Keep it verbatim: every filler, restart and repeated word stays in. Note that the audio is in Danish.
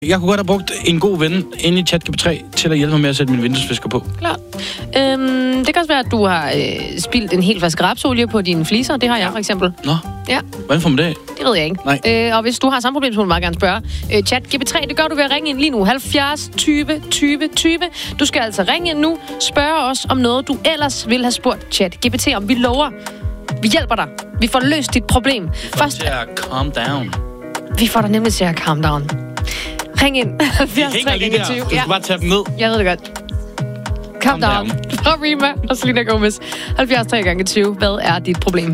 Jeg kunne godt have brugt en god ven inde i ChatGPT tre til at hjælpe mig med at sætte min vinduesvisker på. Klar. Øhm, det kan også være, at du har øh, spildt en hel flaske rapsolie på dine fliser. Det har jeg for eksempel. Nå, ja. Hvordan får man det af? Det ved jeg ikke. Nej. Øh, og hvis du har samme problem, så må du meget gerne spørge. Øh, ChatGPT tre, det gør du ved at ringe ind lige nu. halvfjerds tyve tyve tyve. Du skal altså ringe ind nu. Spørge os om noget, du ellers ville have spurgt ChatGPT om. Vi lover. Vi hjælper dig. Vi får løst dit problem. Vi får Først... til at calm down. Vi får dig nemlig til at calm down. Ring ind. halvfjerds tre gange tyve. Du skal ja. bare tage dem ned. Jeg ved det godt. Calm, calm down. down. Fra Rima og Selena Gomez. halvfjerds tre gange tyve. Hvad er dit problem?